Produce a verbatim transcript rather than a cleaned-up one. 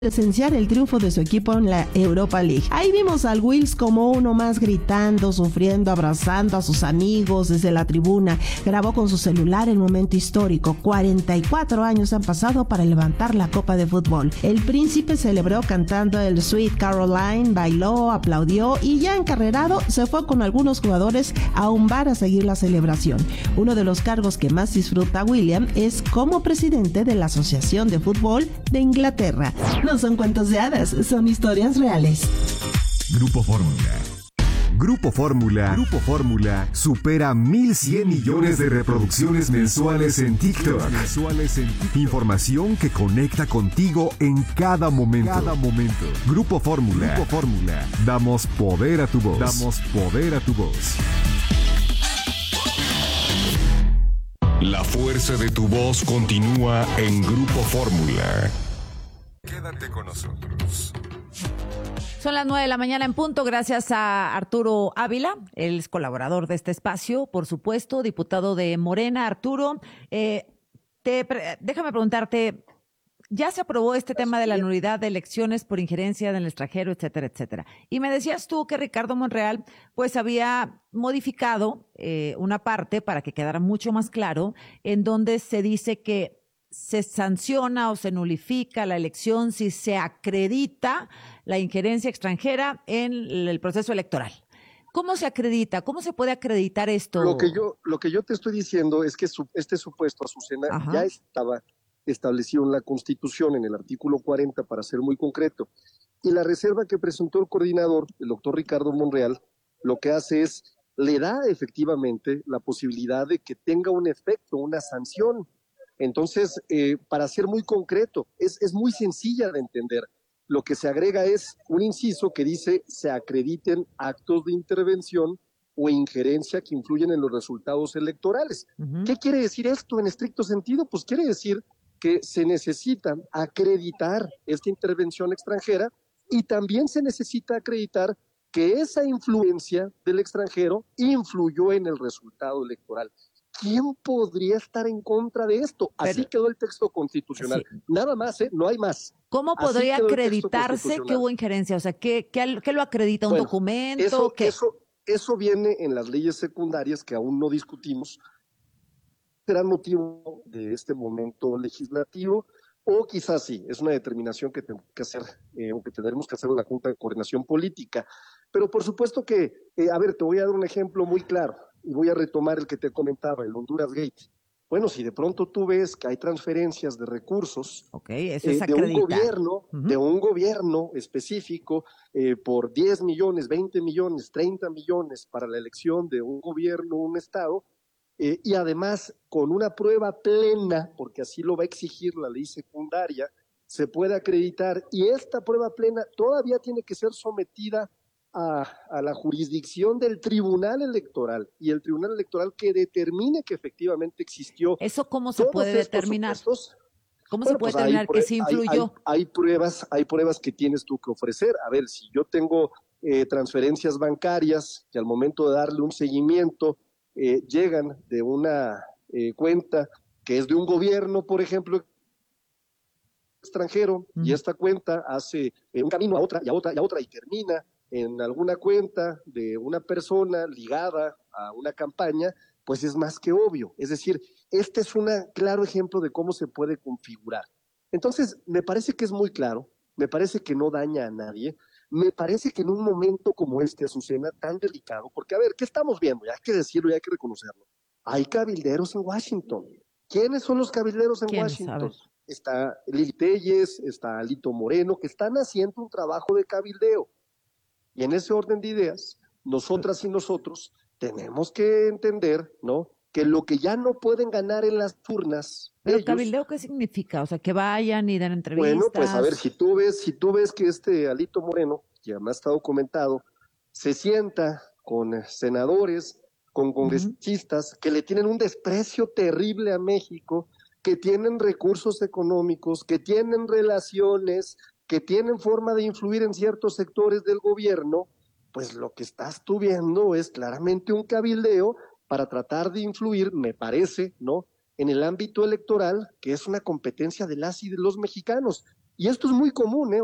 presenciar el triunfo de su equipo en la Europa League. Ahí vimos al Wills como uno más gritando, sufriendo, abrazando a sus amigos desde la tribuna. Grabó con su celular el momento histórico. cuarenta y cuatro años han pasado para levantar la copa de fútbol. El príncipe celebró cantando el Sweet Caroline, bailó, aplaudió y ya encarrerado se fue con algunos jugadores a un bar a seguir la celebración. Uno de los cargos que más disfruta William es como presidente de la Asociación de Fútbol de Inglaterra. No son cuentos de hadas, son historias reales. Grupo Fórmula. Grupo Fórmula. Grupo Fórmula supera mil cien millones de reproducciones mensuales en TikTok. Mensuales en TikTok. Información que conecta contigo en cada momento. Cada momento. Grupo Fórmula. Grupo Fórmula. Damos poder a tu voz. Damos poder a tu voz. La fuerza de tu voz continúa en Grupo Fórmula. Quédate con nosotros. Son las nueve de la mañana en punto, gracias a Arturo Ávila, él es colaborador de este espacio, por supuesto, diputado de Morena. Arturo, eh, te, déjame preguntarte, ya se aprobó este tema de la nulidad de elecciones por injerencia en el extranjero, etcétera, etcétera. Y me decías tú que Ricardo Monreal pues había modificado eh, una parte para que quedara mucho más claro, en donde se dice que se sanciona o se nulifica la elección si se acredita la injerencia extranjera en el proceso electoral. ¿Cómo se acredita? ¿Cómo se puede acreditar esto? Lo que yo, lo que yo te estoy diciendo es que su, este supuesto, Azucena, Ajá. ya estaba establecido en la Constitución, en el artículo cuarenta, para ser muy concreto. Y la reserva que presentó el coordinador, el doctor Ricardo Monreal, lo que hace es, le da efectivamente la posibilidad de que tenga un efecto, una sanción. Entonces, eh, para ser muy concreto, es, es muy sencilla de entender. Lo que se agrega es un inciso que dice se acrediten actos de intervención o injerencia que influyen en los resultados electorales. Uh-huh. ¿Qué quiere decir esto en estricto sentido? Pues quiere decir que se necesita acreditar esta intervención extranjera y también se necesita acreditar que esa influencia del extranjero influyó en el resultado electoral. ¿Quién podría estar en contra de esto? Así Pero, quedó el texto constitucional. Sí. Nada más, ¿eh? No hay más. ¿Cómo podría acreditarse que hubo injerencia? O sea, ¿qué, qué, qué lo acredita? ¿Un bueno, documento? Eso, ¿Qué? Eso, eso viene en las leyes secundarias que aún no discutimos. Será motivo de este momento legislativo, o quizás sí, es una determinación que tenemos que hacer, eh, o que tendremos que hacer en la Junta de Coordinación Política. Pero por supuesto que, eh, a ver, te voy a dar un ejemplo muy claro. Y voy a retomar el que te comentaba, el Honduras Gate. Bueno, si de pronto tú ves que hay transferencias de recursos okay, eso es eh, de un gobierno, uh-huh. de un gobierno específico eh, por diez millones, veinte millones, treinta millones para la elección de un gobierno, un estado, eh, y además con una prueba plena, porque así lo va a exigir la ley secundaria, se puede acreditar, y esta prueba plena todavía tiene que ser sometida A, a la jurisdicción del Tribunal Electoral, y el Tribunal Electoral que determine que efectivamente existió. ¿Eso cómo se puede determinar? Supuestos. ¿Cómo bueno, se puede pues determinar hay, que se influyó? Hay, hay, pruebas, hay pruebas que tienes tú que ofrecer. A ver, si yo tengo eh, transferencias bancarias que al momento de darle un seguimiento eh, llegan de una eh, cuenta que es de un gobierno, por ejemplo, extranjero, mm. y esta cuenta hace eh, un camino a otra y a otra y a otra y termina en alguna cuenta de una persona ligada a una campaña, pues es más que obvio. Es decir, este es un claro ejemplo de cómo se puede configurar. Entonces, me parece que es muy claro, me parece que no daña a nadie, me parece que en un momento como este, Azucena, tan delicado, porque a ver, ¿qué estamos viendo? Ya hay que decirlo y hay que reconocerlo. Hay cabilderos en Washington. ¿Quiénes son los cabilderos en Washington? Está Lili Telles, está Alito Moreno, que están haciendo un trabajo de cabildeo. Y en ese orden de ideas, nosotras y nosotros tenemos que entender, ¿no?, que lo que ya no pueden ganar en las urnas. ¿Pero ellos, cabildeo qué significa? O sea, que vayan y den entrevistas. Bueno, pues a ver, si tú ves, si tú ves que este Alito Moreno, que además ha estado comentado, se sienta con senadores, con congresistas, uh-huh. que le tienen un desprecio terrible a México, que tienen recursos económicos, que tienen relaciones, que tienen forma de influir en ciertos sectores del gobierno, pues lo que estás tú viendo es claramente un cabildeo para tratar de influir, me parece, ¿no?, en el ámbito electoral, que es una competencia de las y de los mexicanos. Y esto es muy común, ¿eh?